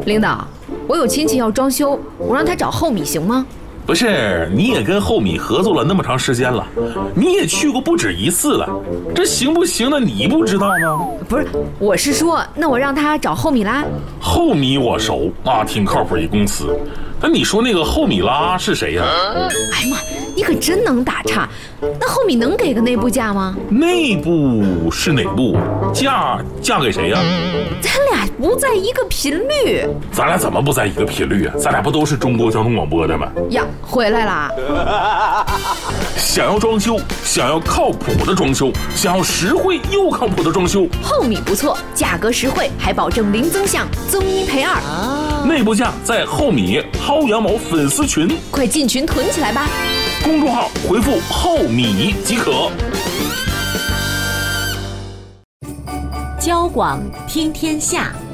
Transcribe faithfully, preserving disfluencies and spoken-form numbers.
领导，我有亲戚要装修，我让他找厚米行吗？ 不是，你也跟厚米合作了那么长时间了，你也去过不止一次了，这行不行的你不知道吗？ 不是，我是说，那我让他找厚米拉。 厚米我熟啊，挺靠谱一公司。但你说那个厚米拉是谁呀？ 哎呀妈，你可真能打岔。那厚米能给个内部价吗？ 内部是哪部？价价给谁呀？ 咱俩不在一个频率。 咱俩怎么不在一个频率啊？咱俩不都是中国交通广播的吗？ 呀，回来啦！ 想要装修，想要靠谱的装修，想要实惠又靠谱的装修， 厚米不错，价格实惠，还保证零增项，增一赔二。 内部价在厚米薅羊毛粉丝群， 快进群囤起来吧！ 公众号回复厚米即可。 交广听天下。